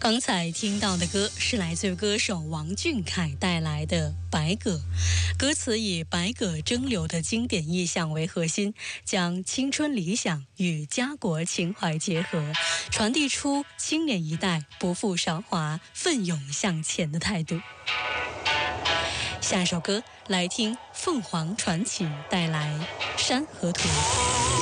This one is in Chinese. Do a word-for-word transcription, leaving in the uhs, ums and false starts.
刚才听到的歌是来自于歌手王俊凯带来的《百舸》，歌词以百舸争流的经典意象为核心，将青春理想与家国情怀结合，传递出青年一代不负韶华、奋勇向前的态度。下首歌来听凤凰传奇带来《山河图》。